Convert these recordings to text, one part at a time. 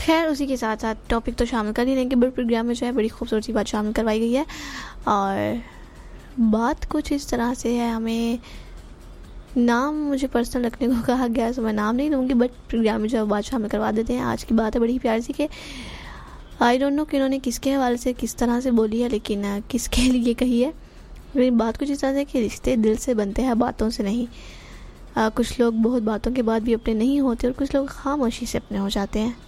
खैर उसी के साथ साथ टॉपिक तो शामिल कर ही लेंगे, बट प्रोग्राम में जो है बड़ी खूबसूरती बात शामिल करवाई गई है। और बात कुछ इस तरह से है, हमें नाम मुझे पर्सनल रखने को कहा गया, तो मैं नाम नहीं लूँगी, बट प्रोग्राम में जो बात शामिल करवा देते हैं। आज की बात है बड़ी प्यारी सी कि आई डोंट नो कि इन्होंने किसके हवाले से किस तरह से बोली है, लेकिन किसके लिए कही है। लेकिन बात कुछ इस तरह से कि रिश्ते दिल से बनते हैं, बातों से नहीं। कुछ लोग बहुत बातों के बाद भी अपने नहीं होते और कुछ लोग खामोशी से अपने हो जाते हैं।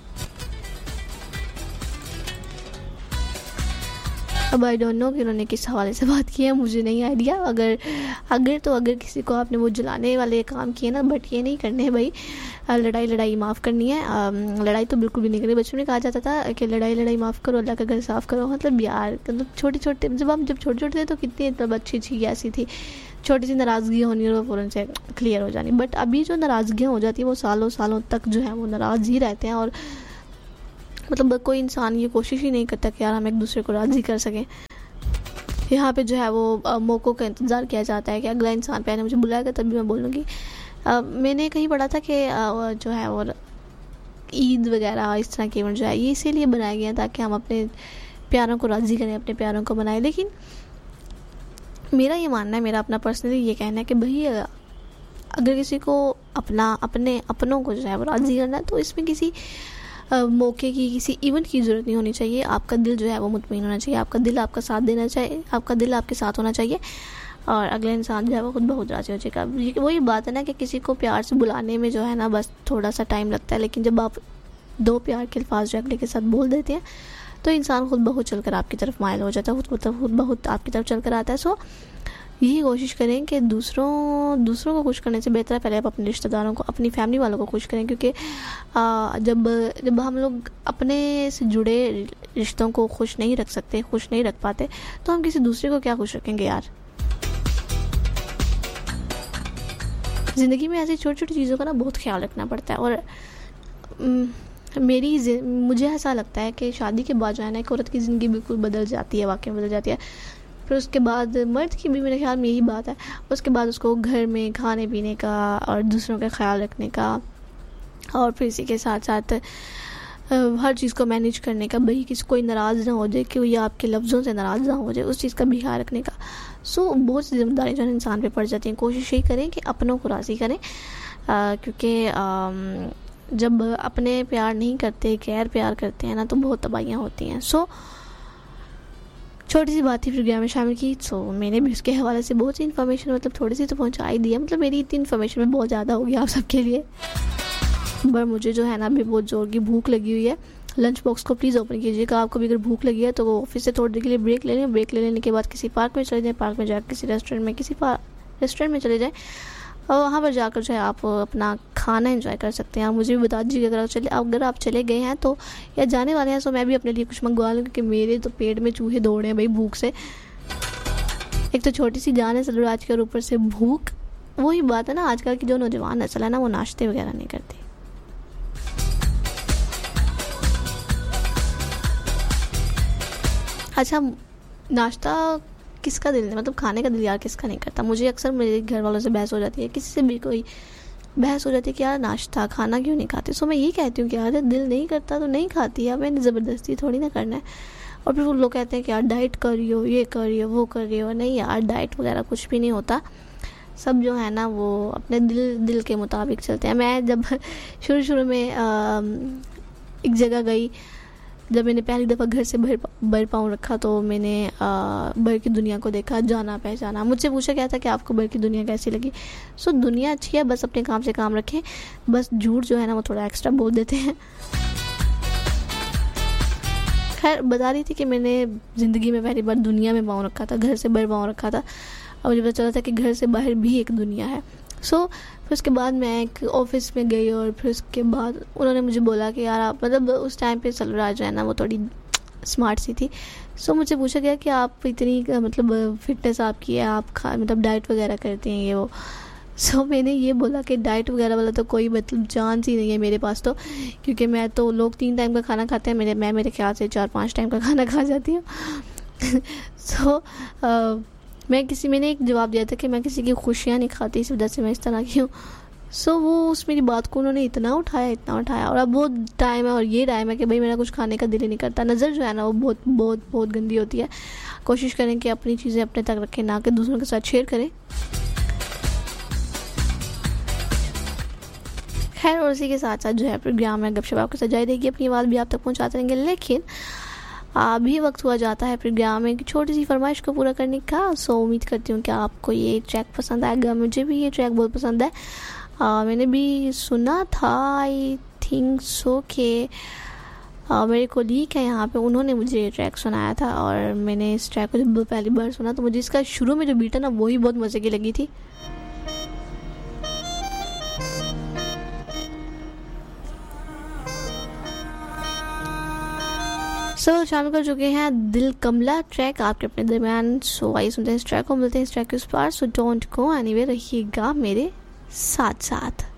अब आई डोंट नो कि उन्होंने किस हवाले से बात की है, मुझे नहीं आइडिया। अगर किसी को आपने वो जलाने वाले काम किए ना, बट ये नहीं करने हैं भाई। लड़ाई माफ़ करनी है। लड़ाई तो बिल्कुल भी नहीं करनी। बचपन में कहा जाता था कि लड़ाई माफ़ करो, अल्लाह का घर साफ़ करो। मतलब यार, मतलब छोटे छोटे थे तो कितनी मतलब अच्छी ऐसी थी, छोटी सी नाराज़गी होनी और वो फ़ौरन से क्लियर हो जानी। बट अभी जो नाराज़गियाँ हो जाती हैं वो सालों तक जो है वो नाराज़ ही रहते हैं। और मतलब कोई इंसान ये कोशिश ही नहीं करता कि यार हम एक दूसरे को राज़ी कर सकें। यहाँ पे जो है वो मौक़ों का इंतज़ार किया जाता है कि अगला इंसान पहले मुझे बुलाएगा तभी मैं बोलूँगी। मैंने कहीं पढ़ा था कि जो है वो ईद वगैरह इस तरह के इवेंट जो है ये इसीलिए बनाए गए हैं ताकि हम अपने प्यारों को राज़ी करें, अपने प्यारों को मनाएं। लेकिन मेरा ये मानना है, मेरा अपना पर्सनली ये कहना है कि भाई अगर किसी को अपने अपनों को जो है वो राज़ी करना है तो इसमें किसी मौके की, किसी इवेंट की ज़रूरत नहीं होनी चाहिए। आपका दिल जो है वो मुतमईन होना चाहिए, आपका दिल आपका साथ देना चाहिए, आपका दिल आपके साथ होना चाहिए और अगले इंसान जो है वो खुद बहुत राज़ी हो जाएगा। वही बात है ना कि किसी को प्यार से बुलाने में जो है ना बस थोड़ा सा टाइम लगता है, लेकिन जब आप दो प्यार के अल्फाज जो अगले के साथ बोल देते हैं तो इंसान खुद बहुत चल कर आपकी तरफ मायल हो जाता है, खुद बहुत आपकी तरफ चल कर आता है। सो यही कोशिश करें कि दूसरों को खुश करने से बेहतर है पहले आप अपने रिश्तेदारों को, अपनी फैमिली वालों को खुश करें। क्योंकि जब हम लोग अपने से जुड़े रिश्तों को खुश नहीं रख सकते, खुश नहीं रख पाते, तो हम किसी दूसरे को क्या खुश रखेंगे यार। ज़िंदगी में ऐसी छोटी छोटी चीज़ों का ना बहुत ख्याल रखना पड़ता है। और मुझे ऐसा लगता है कि शादी के बाद जो है ना एक औरत की ज़िंदगी बिल्कुल बदल जाती है, वाकई बदल जाती है। फिर उसके बाद मर्द की भी मेरे ख्याल में यही बात है। उसके बाद उसको घर में खाने पीने का और दूसरों का ख्याल रखने का और फिर इसी के साथ साथ हर चीज़ को मैनेज करने का, भाई किसी कोई नाराज़ ना हो जाए कि ये आपके लफ्ज़ों से नाराज़ ना हो जाए, उस चीज़ का भी ख्याल रखने का। सो बहुत सी जिम्मेदारी जो है इंसान पे पड़ जाती हैं। कोशिश यही करें कि अपनों को राज़ी करें, क्योंकि जब अपने प्यार नहीं करते, गैर प्यार करते हैं ना तो बहुत तबाहियाँ होती हैं। सो छोटी सी बात ही प्रोग्राम में शामिल की। सो मैंने भी उसके हवाले से बहुत सी इन्फॉर्मेशन मतलब थोड़ी सी तो पहुँचा ही दी है। मतलब मेरी इतनी इन्फॉर्मेशन में बहुत ज़्यादा होगी आप सबके लिए, पर मुझे जो है ना अभी बहुत ज़ोर की भूख लगी हुई है। लंच बॉक्स को प्लीज़ ओपन कीजिएगा। आपको भी अगर भूख लगी है तो वो ऑफिस से थोड़ी देर के लिए ब्रेक ले लें। ब्रेक ले लेने के बाद किसी पार्क में चले जाएँ, पार्क में जाकर किसी रेस्टोरेंट में चले जाएँ और वहाँ पर जाकर जो है आप अपना खाना एंजॉय कर सकते हैं। आप मुझे भी बता दीजिएगा अगर आप चले गए हैं तो या जाने वाले हैं तो मैं भी अपने लिए कुछ मंगवा लूँ, क्योंकि मेरे तो पेट में चूहे दौड़ रहे हैं भाई भूख से। एक तो छोटी सी जान है सलूर आजकल, ऊपर से भूख। वही बात है ना, आजकल की जो नौजवान नस्ल है ना वो नाश्ते वगैरह नहीं करती। अच्छा, नाश्ता किसका दिल, मतलब खाने का दिल यार किसका नहीं करता। मुझे अक्सर मेरे घर वालों से बहस हो जाती है, किसी से भी कोई बहस हो जाती है कि यार नाश्ता खाना क्यों नहीं खाते। सो मैं ये कहती हूँ कि यार दिल नहीं करता तो नहीं खाती है, मैंने ज़बरदस्ती थोड़ी ना करना है। और फिर वो लोग कहते हैं कि यार डाइट कर रही हो, ये कर रही हो, वो कर रही हो। नहीं यार, डाइट वगैरह कुछ भी नहीं होता। सब जो है ना वो अपने दिल के मुताबिक चलते हैं। मैं जब शुरू में एक जगह गई, जब मैंने पहली दफ़ा घर से बाहर पाँव रखा तो मैंने बाहर की दुनिया को देखा, जाना पहचाना। मुझसे पूछा गया था कि आपको बाहर की दुनिया कैसी लगी। सो दुनिया अच्छी है, बस अपने काम से काम रखें। बस झूठ जो है ना वो थोड़ा एक्स्ट्रा बोल देते हैं। खैर बता रही थी कि मैंने ज़िंदगी में पहली बार दुनिया में पाँव रखा था, घर से बाहर पाँव रखा था और मुझे पता चला था कि घर से बाहर भी एक दुनिया है। सो फिर उसके बाद मैं एक ऑफिस में गई और फिर उसके बाद उन्होंने मुझे बोला कि यार आप, मतलब उस टाइम पे सलवार जो है ना वो थोड़ी स्मार्ट सी थी। सो मुझे पूछा गया कि आप इतनी मतलब फिटनेस आपकी है, आप मतलब डाइट वगैरह करती हैं ये वो। सो मैंने ये बोला कि डाइट वगैरह वाला तो कोई मतलब चांस ही नहीं है मेरे पास तो, क्योंकि मैं तो, लोग 3 टाइम का खाना खाते हैं, मैं मेरे ख्याल से 4-5 टाइम का खाना खा जाती हूँ। सो मैंने एक जवाब दिया था कि मैं किसी की खुशियाँ नहीं खाती, इस वजह से मैं इस तरह की हूँ। वो उस मेरी बात को उन्होंने इतना उठाया, और अब बहुत टाइम है और ये टाइम है कि भाई मेरा कुछ खाने का दिल ही नहीं करता। नज़र जो है ना वो बहुत बहुत बहुत गंदी होती है। कोशिश करें कि अपनी चीज़ें अपने तक रखें, ना कि दूसरों के साथ शेयर करें। खैर, और इसी के साथ साथ जो है प्रोग्राम में गपशप आपको सजाई देगी, अपनी आवाज़ भी आप तक पहुँचाते रहेंगे। लेकिन अभी वक्त हुआ जाता है प्रोग्राम में एक छोटी सी फरमाइश को पूरा करने का। सो उम्मीद करती हूँ कि आपको ये ट्रैक पसंद आएगा। मुझे भी ये ट्रैक बहुत पसंद है। मैंने भी सुना था, आई थिंक सो कि मेरे कोलीग है यहाँ पे, उन्होंने मुझे ये ट्रैक सुनाया था, और मैंने इस ट्रैक को जब पहली बार सुना तो मुझे इसका शुरू में जो बीट है ना वही बहुत मज़े की लगी थी। शामिल कर चुके हैं दिल कमला ट्रैक आपके अपने दरमियान। सो आइए सुनते हैं इस ट्रैक को, मिलते हैं इस ट्रैक के उस पार। सो डोंट गो एनीवेयर, रहिएगा मेरे साथ साथ।